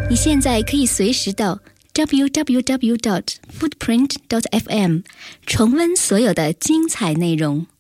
你现在可以随时到 www.footprint.fm 重温所有的精彩内容。